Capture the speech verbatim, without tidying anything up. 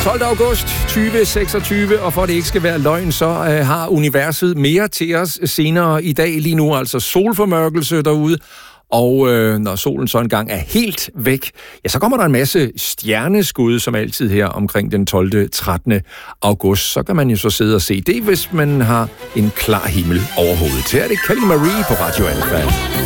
tolvte august tyve seksogtyve, og for at det ikke skal være løgn, så øh, har universet mere til os senere i dag. Lige nu altså solformørkelse derude, og øh, når solen så engang er helt væk, ja, så kommer der en masse stjerneskud, som altid her omkring den tolvte trettende august. Så kan man jo så sidde og se det, hvis man har en klar himmel over hovedet. Her er det Kelly Marie på Radio Alpha.